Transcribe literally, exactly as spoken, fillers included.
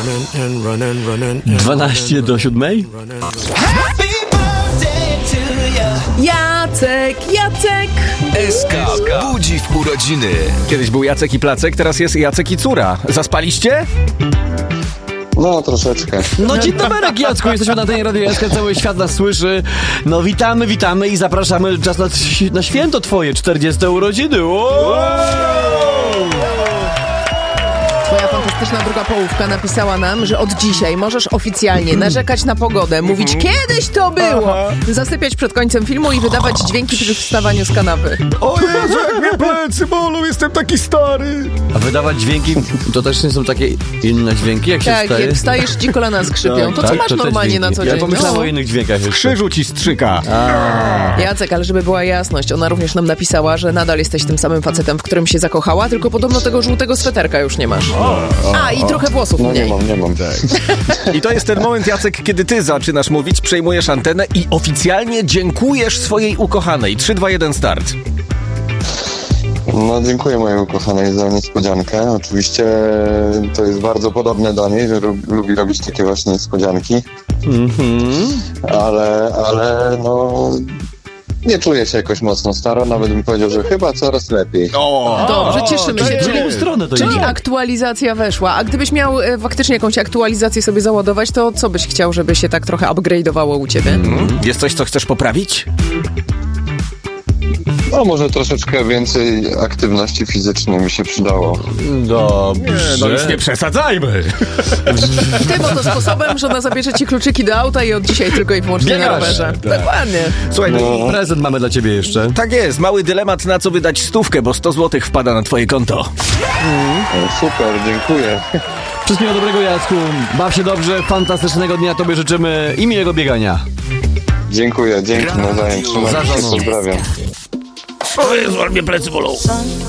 dwanaście do siódmej? Jacek, Jacek! S K budzi w urodziny. Kiedyś był Jacek i Placek, teraz jest Jacek i Córa. Zaspaliście? No, troszeczkę. No dzień dobry, Jacku, jesteśmy na tej Radio S K, cały świat nas słyszy. No witamy, witamy i zapraszamy czas na, na święto twoje, czterdzieste urodziny. Wow! Twoja fantastyczna druga połówka napisała nam, że od dzisiaj możesz oficjalnie narzekać na pogodę, mówić kiedyś to było, zasypiać przed końcem filmu i wydawać dźwięki przy wstawaniu z kanapy. O Jezu, jak mnie plecy bolą, jestem taki stary. A wydawać dźwięki, to też nie są takie inne dźwięki, jak się Tak, wstaje? jak wstajesz, ci kolana skrzypią. To co Tak, masz to te normalnie dźwięki. na co dzień? Ja pomyślałem No. o innych dźwiękach W jeszcze. krzyżu ci strzyka. Jacek, ale żeby była jasność, ona również nam napisała, że nadal jesteś tym samym facetem, w którym się zakochała, tylko podobno tego żółtego sweterka już nie masz. A, i trochę włosów No nie mniej. mam, nie mam. I to jest ten moment, Jacek, kiedy ty zaczynasz mówić, przejmujesz antenę i oficjalnie dziękujesz swojej ukochanej. trzy, dwa, jeden, start. No dziękuję mojej ukochanej za niespodziankę. Oczywiście to jest bardzo podobne do niej, że lub, lubi robić takie właśnie niespodzianki. Mhm. Ale, ale no... Nie czuję się jakoś mocno staro, nawet bym powiedział, że chyba coraz lepiej. O, Dobrze, cieszymy się. W Czyli, drugą stronę to czyli jest. aktualizacja weszła. A gdybyś miał e, faktycznie jakąś aktualizację sobie załadować, to co byś chciał, żeby się tak trochę upgrade'owało u ciebie? Jest coś, co chcesz poprawić? No może troszeczkę więcej aktywności fizycznej mi się przydało. Dobrze. No już nie przesadzajmy. Tym oto sposobem, że ona zabierze ci kluczyki do auta i od dzisiaj tylko i wyłącznie na Biegasz. rowerze. Tak. Dokładnie. Słuchaj, no, Prezent mamy dla ciebie jeszcze. tak jest, mały dylemat, na co wydać stówkę, bo sto złotych wpada na twoje konto. O, super, dziękuję. Wszystkiego dobrego, Jacku. Baw się dobrze, fantastycznego dnia tobie życzymy i miłego biegania. Dziękuję, dzięki nawzajem. Trzymajcie się, Za żoną. pozdrawiam. O Jezu, ale mnie plecy bolą.